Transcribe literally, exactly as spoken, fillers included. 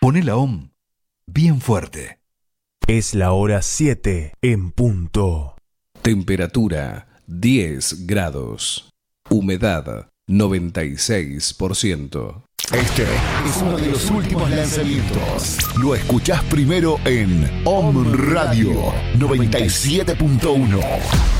Poné la O M bien fuerte. Es la hora siete en punto. Temperatura diez grados. Humedad noventa y seis por ciento. Este es uno de los últimos lanzamientos. Lo escuchás primero en O M Radio noventa y siete punto uno.